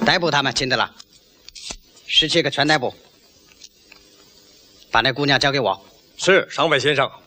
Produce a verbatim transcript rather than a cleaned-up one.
逮捕他们，秦德拉。十七个全逮捕。把那姑娘交给我。 是，上尉先生。